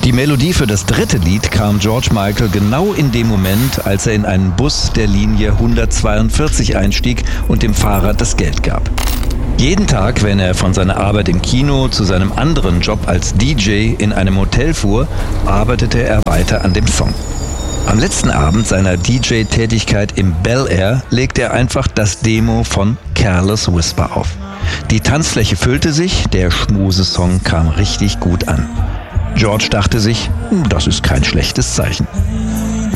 Die Melodie für das dritte Lied kam George Michael genau in dem Moment, als er in einen Bus der Linie 142 einstieg und dem Fahrer das Geld gab. Jeden Tag, wenn er von seiner Arbeit im Kino zu seinem anderen Job als DJ in einem Hotel fuhr, arbeitete er weiter an dem Song. Am letzten Abend seiner DJ-Tätigkeit im Bel Air legte er einfach das Demo von Careless Whisper auf. Die Tanzfläche füllte sich, der Schmusesong kam richtig gut an. George dachte sich, das ist kein schlechtes Zeichen.